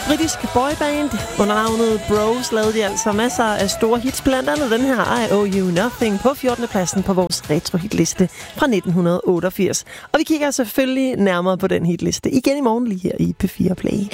britisk boyband. Under navnet Bros lavede de altså masser af store hits, blandt andet den her I Owe You Nothing på 14. pladsen på vores retro-hitliste fra 1988. Og vi kigger selvfølgelig nærmere på den hitliste igen i morgen lige her i P4 Play.